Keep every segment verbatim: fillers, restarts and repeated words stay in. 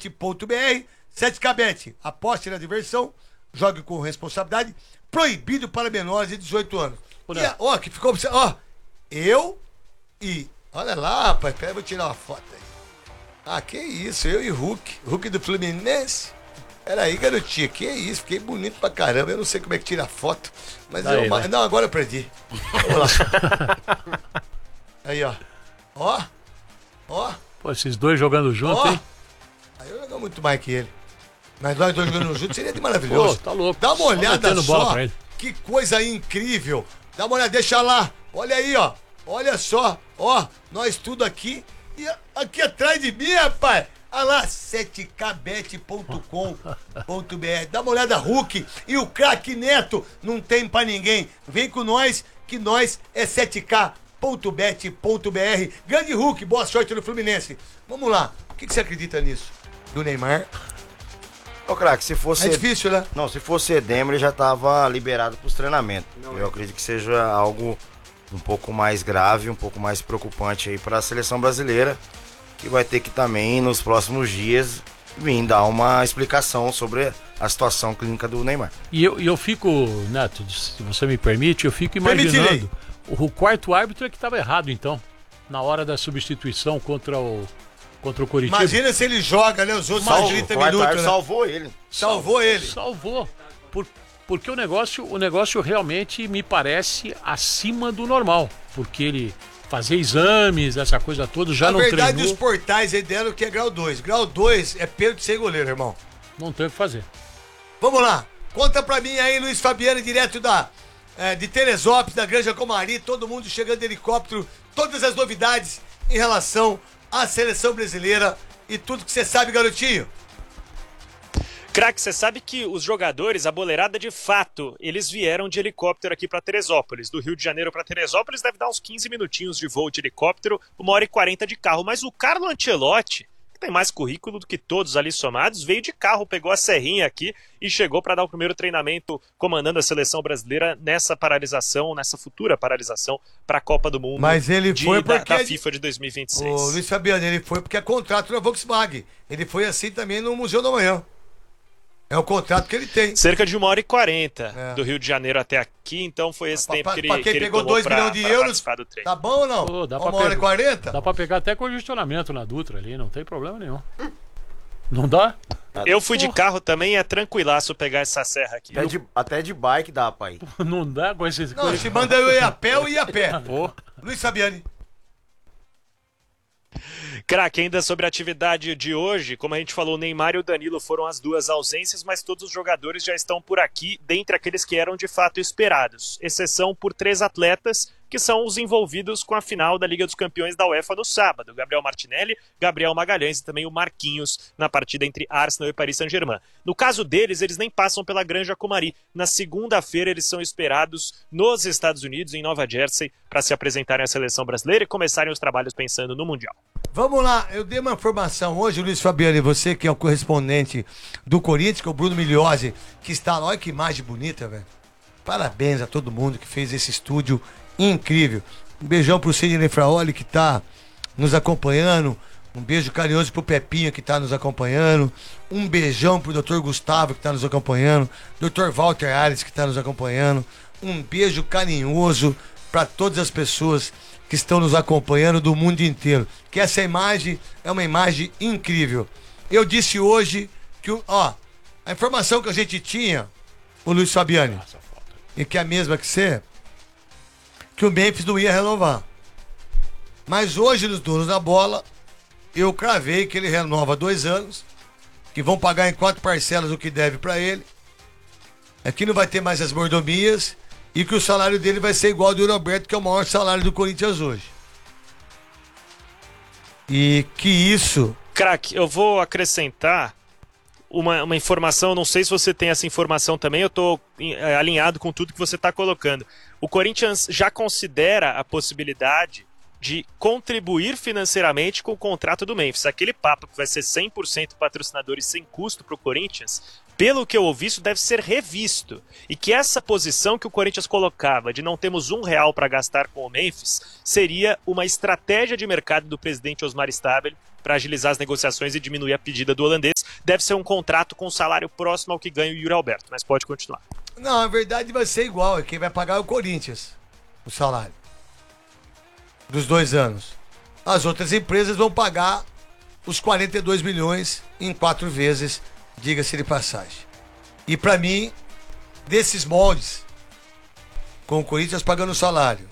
bet ponto b r. sete K Bet, aposte na diversão, jogue com responsabilidade, proibido para menores de dezoito anos. E, ó, que ficou, ó, eu e, olha lá, rapaz, pera, eu vou tirar uma foto aí. Ah, que isso, eu e Hulk, Hulk do Fluminense. Peraí, garotinha, que isso, fiquei bonito pra caramba, eu não sei como é que tira a foto, mas Daí, eu, né? não, agora eu perdi. Vamos lá. Aí, ó, ó, ó. Pô, esses dois jogando junto, Ó, hein? aí eu jogo muito mais que ele. Mas nós dois jogando juntos seria de maravilhoso. Pô, tá louco. Dá uma Só olhada metendo bola só. pra ele. Que coisa incrível. Dá uma olhada, deixa lá. Olha aí, ó. Olha só. Ó, nós tudo aqui. E aqui atrás de mim, rapaz. Olha lá, sete K bet ponto com ponto b r. Dá uma olhada, Hulk. E o craque Neto. Não tem pra ninguém. Vem com nós, que nós é sete K ponto bet ponto b r. Grande Hulk, boa sorte no Fluminense. Vamos lá. O que, que você acredita nisso? Do Neymar? Ô, craque, se fosse... É difícil, né? Não, se fosse edema, ele já tava liberado pros treinamentos. Não, eu é. acredito que seja algo um pouco mais grave, um pouco mais preocupante aí para a seleção brasileira, que vai ter que também, nos próximos dias, vir dar uma explicação sobre a situação clínica do Neymar. E eu, e eu fico, Neto, se você me permite, eu fico imaginando, o, o quarto árbitro é que estava errado, então, na hora da substituição contra o, contra o Coritiba. Imagina se ele joga, né, os outros mais trinta minutos, né? Salvou ele. Salvou ele. Salvou. Por, porque o negócio, o negócio realmente me parece acima do normal, porque ele... fazer exames, essa coisa toda, já não treinou. Na verdade, os portais aí deram que é grau dois. Grau dois é pênalti sem goleiro, irmão. Não tem o que fazer. Vamos lá. Conta pra mim aí, Luiz Fabiano, direto da, é, de Teresópolis, da Granja Comari, todo mundo chegando de helicóptero, todas as novidades em relação à seleção brasileira e tudo que você sabe, garotinho. Craque, você sabe que os jogadores, a boleirada de fato, eles vieram de helicóptero aqui para Teresópolis. Do Rio de Janeiro para Teresópolis deve dar uns quinze minutinhos de voo de helicóptero, uma hora e quarenta de carro. Mas o Carlo Ancelotti, que tem mais currículo do que todos ali somados, veio de carro, pegou a serrinha aqui e chegou para dar o primeiro treinamento comandando a seleção brasileira nessa paralisação, nessa futura paralisação para a Copa do Mundo. Mas ele de, foi da, porque... da FIFA de dois mil e vinte e seis. Ô, Luiz Fabiano, ele foi porque é contrato na Volkswagen. Ele foi assim também no Museu da Manhã. É o contrato que ele tem. Cerca de uma hora e quarenta é. do Rio de Janeiro até aqui, então foi esse pra, tempo pra, que ele, pra quem que ele pegou tomou dois pra, milhões de pra euros, participar do treino. Tá bom ou não? Pô, dá uma pra hora pe... e quarenta? Dá pra pegar até congestionamento na Dutra ali, não tem problema nenhum. Não dá? Eu fui de carro também, é tranquilaço pegar essa serra aqui. Até de, até de bike dá, pai. Não dá com esses... Não, se manda eu ir a pé, eu ia a pé. Pô. Luiz Fabiani. Craque, ainda sobre a atividade de hoje, como a gente falou, o Neymar e o Danilo foram as duas ausências, mas todos os jogadores já estão por aqui, dentre aqueles que eram de fato esperados, exceção por três atletas, que são os envolvidos com a final da Liga dos Campeões da UEFA no sábado, Gabriel Martinelli, Gabriel Magalhães e também o Marquinhos, na partida entre Arsenal e Paris Saint-Germain. No caso deles, eles nem passam pela Granja Comari. Na segunda-feira, eles são esperados nos Estados Unidos, em Nova Jersey, para se apresentarem à seleção brasileira e começarem os trabalhos pensando no Mundial. Vamos lá, eu dei uma informação hoje, Luiz Fabiano, e você que é o correspondente do Corinthians, que é o Bruno Migliozzi, que está lá, olha que imagem bonita, velho. Parabéns a todo mundo que fez esse estúdio incrível. Um beijão pro Sidney Fraoli, que tá nos acompanhando, um beijo carinhoso pro Pepinho, que tá nos acompanhando, um beijão pro doutor Gustavo, que tá nos acompanhando, doutor Walter Ares, que tá nos acompanhando, um beijo carinhoso para todas as pessoas que estão nos acompanhando do mundo inteiro, que essa imagem é uma imagem incrível. Eu disse hoje que, ó, a informação que a gente tinha, o Luiz Fabiani, e que é a mesma que você, que o Memphis não ia renovar. Mas hoje, nos donos da bola, eu cravei que ele renova dois anos, que vão pagar em quatro parcelas o que deve para ele, aqui não vai ter mais as mordomias, e que o salário dele vai ser igual ao do Roberto, que é o maior salário do Corinthians hoje. E que isso... Craque, eu vou acrescentar uma, uma informação, não sei se você tem essa informação também, eu estou é, alinhado com tudo que você está colocando. O Corinthians já considera a possibilidade de contribuir financeiramente com o contrato do Memphis. Aquele papo que vai ser cem por cento patrocinador e sem custo para o Corinthians... Pelo que eu ouvi, isso deve ser revisto. E que essa posição que o Corinthians colocava de não temos um real para gastar com o Memphis seria uma estratégia de mercado do presidente Osmar Stabile para agilizar as negociações e diminuir a pedida do holandês, deve ser um contrato com salário próximo ao que ganha o Yuri Alberto, mas pode continuar. Não, a verdade vai ser igual, quem vai pagar é o Corinthians, o salário dos dois anos. As outras empresas vão pagar os quarenta e dois milhões em quatro vezes, diga-se de passagem. E pra mim, desses moldes, com o Corinthians pagando o salário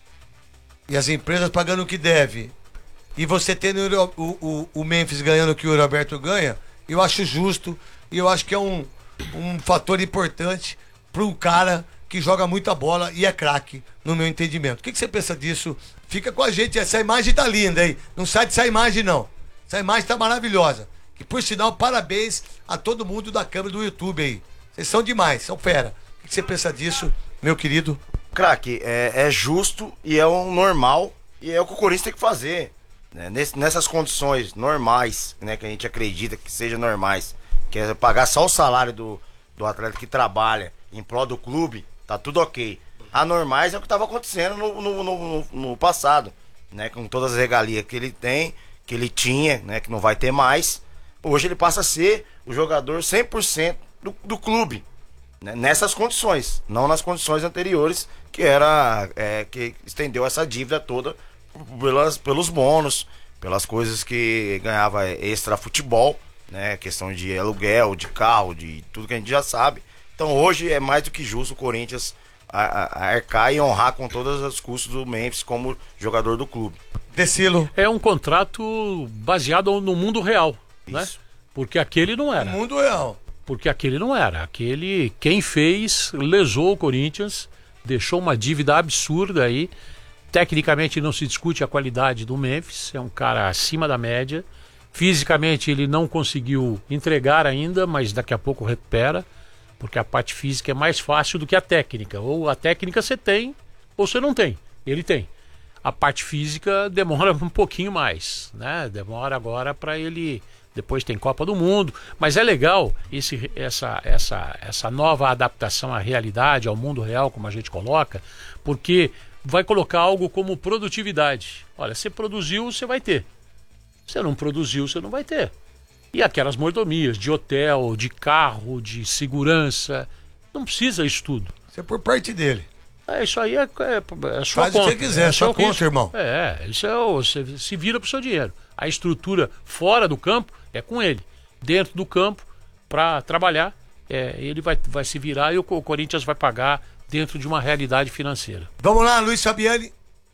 e as empresas pagando o que deve, e você tendo o, o, o Memphis ganhando o que o Roberto ganha, eu acho justo e eu acho que é um, um fator importante para um cara que joga muita bola e é craque, no meu entendimento. O que, que você pensa disso? Fica com a gente, essa imagem tá linda, hein? Não sai dessa imagem, não. Essa imagem tá maravilhosa. E por sinal, parabéns a todo mundo da câmera do YouTube aí. Vocês são demais, são fera. O que, que você pensa disso, meu querido? Craque, é, é justo e é o normal e é o que o Corinthians tem que fazer. Né? Nessas condições normais, né, que a gente acredita que sejam normais, que é pagar só o salário do, do atleta que trabalha em prol do clube, tá tudo ok. Anormais é o que estava acontecendo no, no, no, no passado, né? Com todas as regalias que ele tem, que ele tinha, né? Que não vai ter mais. Hoje ele passa a ser o jogador cem por cento do, do clube, né? Nessas condições, não nas condições anteriores, que era é, que estendeu essa dívida toda pelas, pelos bônus, pelas coisas que ganhava extra futebol, né? Questão de aluguel, de carro, de tudo que a gente já sabe. Então hoje é mais do que justo o Corinthians a, a, a arcar e honrar com todos os custos do Memphis como jogador do clube. Decilo. É um contrato baseado no mundo real, isso, né? Porque aquele não era. No mundo real. Porque aquele não era. Aquele, quem fez, lesou o Corinthians, deixou uma dívida absurda aí. Tecnicamente não se discute a qualidade do Memphis, é um cara acima da média. Fisicamente ele não conseguiu entregar ainda, mas daqui a pouco recupera. Porque a parte física é mais fácil do que a técnica. Ou a técnica você tem, ou você não tem. Ele tem. A parte física demora um pouquinho mais, né? Demora agora para ele... Depois tem Copa do Mundo. Mas é legal esse, essa, essa, essa nova adaptação à realidade, ao mundo real, como a gente coloca, porque vai colocar algo como produtividade. Olha, você produziu, você vai ter. Você não produziu, você não vai ter. E aquelas mordomias de hotel, de carro, de segurança, não precisa isso tudo. Isso é por parte dele. É, isso aí é, é, é sua Faz conta. o que você quiser, é sua conta, isso, irmão. É, isso é o, você se vira pro seu dinheiro. A estrutura fora do campo é com ele. Dentro do campo, para trabalhar, é, ele vai, vai se virar e o, o Corinthians vai pagar dentro de uma realidade financeira. Vamos lá, Luiz Fabiani.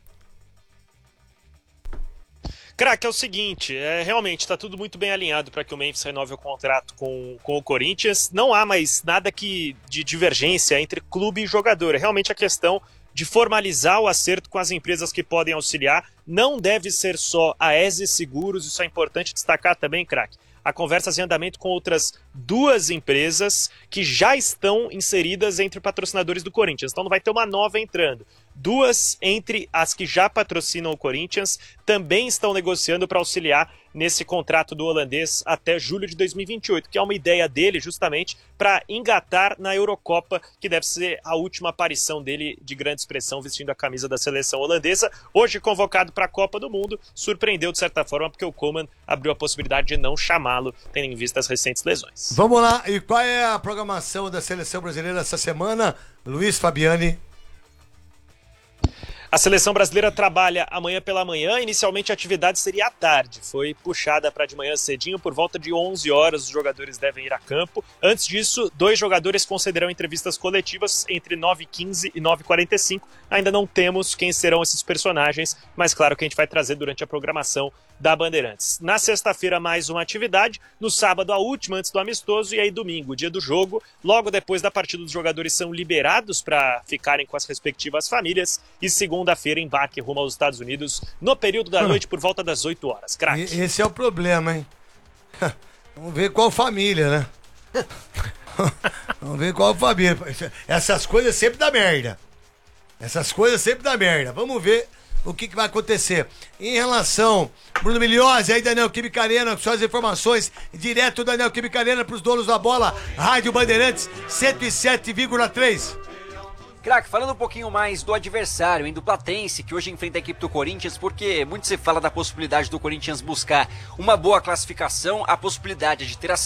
Craque, é o seguinte, é, realmente está tudo muito bem alinhado para que o Memphis renove o contrato com, com o Corinthians. Não há mais nada que, de divergência entre clube e jogador. É realmente a questão de formalizar o acerto com as empresas que podem auxiliar. Não deve ser só a E S E Seguros, isso é importante destacar também, craque. Há conversas em andamento com outras duas empresas que já estão inseridas entre patrocinadores do Corinthians. Então não vai ter uma nova entrando. Duas entre as que já patrocinam o Corinthians também estão negociando para auxiliar nesse contrato do holandês até julho de dois mil e vinte e oito, que é uma ideia dele justamente para engatar na Eurocopa, que deve ser a última aparição dele de grande expressão vestindo a camisa da seleção holandesa. Hoje convocado para a Copa do Mundo, surpreendeu de certa forma porque o Koeman abriu a possibilidade de não chamá-lo, tendo em vista as recentes lesões. Vamos lá, e qual é a programação da seleção brasileira essa semana, Luiz Fabiani? A seleção brasileira trabalha amanhã pela manhã. Inicialmente a atividade seria à tarde. Foi puxada para de manhã cedinho. Por volta de onze horas os jogadores devem ir a campo. Antes disso, dois jogadores concederão entrevistas coletivas entre nove e quinze e nove e quarenta e cinco. Ainda não temos quem serão esses personagens, mas claro que a gente vai trazer durante a programação da Bandeirantes. Na sexta-feira, mais uma atividade. No sábado, a última antes do amistoso. E aí, domingo, dia do jogo. Logo depois da partida, os jogadores são liberados para ficarem com as respectivas famílias. E segunda-feira, embarque rumo aos Estados Unidos no período da noite, por volta das oito horas. Craque. Esse é o problema, hein? Vamos ver qual família, né? Vamos ver qual família. Essas coisas sempre dá merda. Essas coisas sempre dá merda. Vamos ver o que, que vai acontecer. Em relação, Bruno Migliozzi, aí Daniel Química Arena, com suas informações, direto Daniel Química Arena para os donos da bola, Rádio Bandeirantes cento e sete vírgula três. Craque, falando um pouquinho mais do adversário, hein, do Platense, que hoje enfrenta a equipe do Corinthians, porque muito se fala da possibilidade do Corinthians buscar uma boa classificação, a possibilidade de ter a